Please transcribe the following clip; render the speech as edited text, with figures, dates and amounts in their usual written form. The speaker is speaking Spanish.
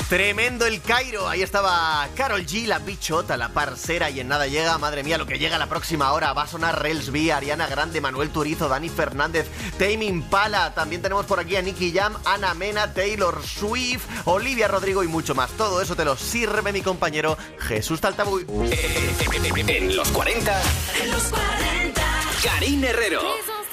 Tremendo el Cairo, ahí estaba Karol G, la bichota, la parcera, y en nada llega, madre mía, lo que llega la próxima hora. Va a sonar Rels B, Ariana Grande, Manuel Turizo, Dani Fernández, Tame Impala. También tenemos por aquí a Nicky Jam, Ana Mena, Taylor Swift, Olivia Rodrigo y mucho más. Todo eso te lo sirve mi compañero Jesús Taltabuy. En los 40, Karine Herrero.